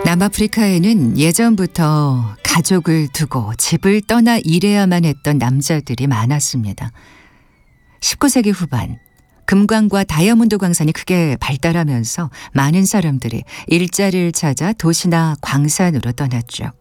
남아프리카에는 예전부터 가족을 두고 집을 떠나 일해야만 했던 남자들이 많았습니다. 19세기 후반 금광과 다이아몬드 광산이 크게 발달하면서 많은 사람들이 일자리를 찾아 도시나 광산으로 떠났죠.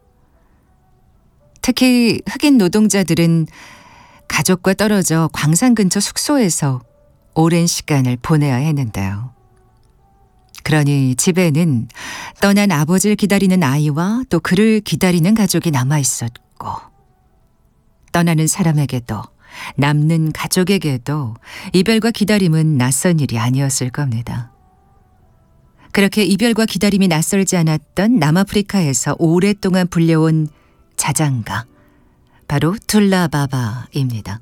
특히 흑인 노동자들은 가족과 떨어져 광산 근처 숙소에서 오랜 시간을 보내야 했는데요. 그러니 집에는 떠난 아버지를 기다리는 아이와 또 그를 기다리는 가족이 남아 있었고, 떠나는 사람에게도 남는 가족에게도 이별과 기다림은 낯선 일이 아니었을 겁니다. 그렇게 이별과 기다림이 낯설지 않았던 남아프리카에서 오랫동안 불려온 자장가, 바로 툴라바바입니다.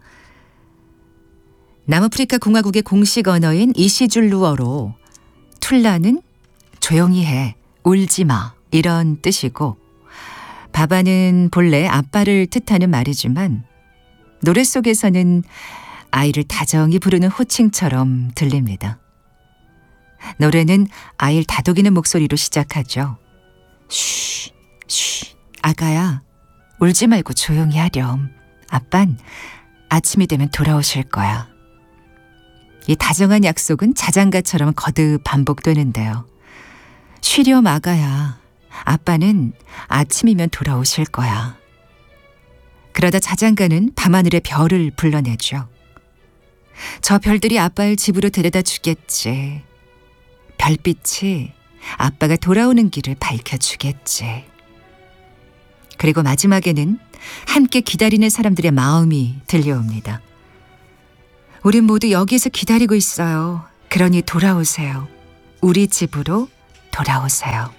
남아프리카 공화국의 공식 언어인 이시줄루어로 툴라는 조용히 해, 울지 마 이런 뜻이고, 바바는 본래 아빠를 뜻하는 말이지만 노래 속에서는 아이를 다정히 부르는 호칭처럼 들립니다. 노래는 아이를 다독이는 목소리로 시작하죠. 쉬, 쉬, 아가야, 울지 말고 조용히 하렴. 아빤 아침이 되면 돌아오실 거야. 이 다정한 약속은 자장가처럼 거듭 반복되는데요. 쉬렴 아가야, 아빠는 아침이면 돌아오실 거야. 그러다 자장가는 밤하늘의 별을 불러내죠. 저 별들이 아빠를 집으로 데려다 주겠지. 별빛이 아빠가 돌아오는 길을 밝혀주겠지. 그리고 마지막에는 함께 기다리는 사람들의 마음이 들려옵니다. 우린 모두 여기서 기다리고 있어요. 그러니 돌아오세요. 우리 집으로 돌아오세요.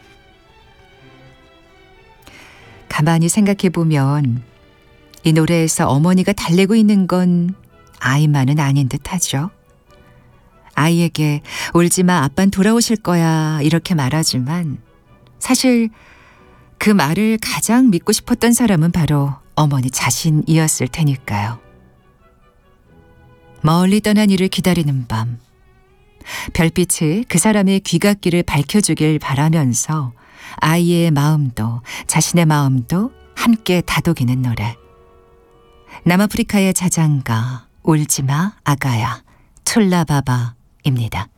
가만히 생각해보면 이 노래에서 어머니가 달래고 있는 건 아이만은 아닌 듯하죠. 아이에게 울지마, 아빤 돌아오실 거야 이렇게 말하지만 사실 그 말을 가장 믿고 싶었던 사람은 바로 어머니 자신이었을 테니까요. 멀리 떠난 이를 기다리는 밤, 별빛이 그 사람의 귀갓길을 밝혀주길 바라면서 아이의 마음도 자신의 마음도 함께 다독이는 노래. 남아프리카의 자장가 울지마 아가야 툴라바바입니다.